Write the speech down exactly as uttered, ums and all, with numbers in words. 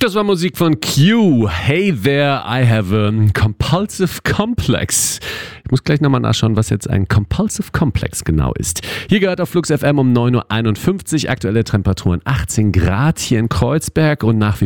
Das war Musik von Q. Hey there, I have a compulsive complex. Ich muss gleich nochmal nachschauen, was jetzt ein compulsive complex genau ist. Hier gehört auf Flux F M um neun Uhr einundfünfzig, aktuelle Temperaturen achtzehn Grad hier in Kreuzberg und nach wie